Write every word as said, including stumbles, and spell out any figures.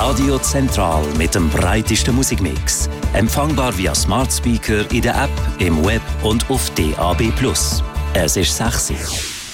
Radio Zentral mit dem breitesten Musikmix. Empfangbar via Smart Speaker in der App, im Web und auf D A B plus. Es ist sechs Uhr.